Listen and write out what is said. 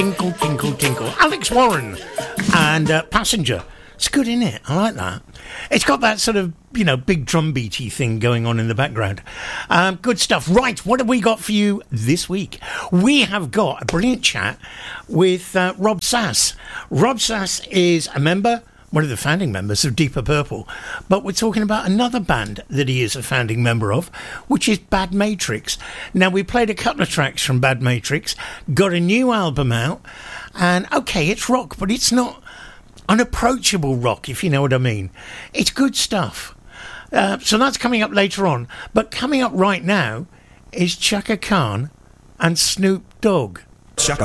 Tinkle, tinkle, tinkle. Alex Warren and Passenger. It's good, isn't it? I like that. It's got that sort of, big drum beaty thing going on in the background. Good stuff. Right, what have we got for you this week? We have got a brilliant chat with Rob Sass. Rob Sass is a member, one of the founding members of Deeper Purple, but we're talking about another band that he is a founding member of, which is Bad Matrix. Now, we played a couple of tracks from Bad Matrix, got a new album out, and okay, it's rock, but it's not unapproachable rock, if you know what I mean. It's good stuff. So that's coming up later on, but coming up right now is Chaka Khan and Snoop Dogg.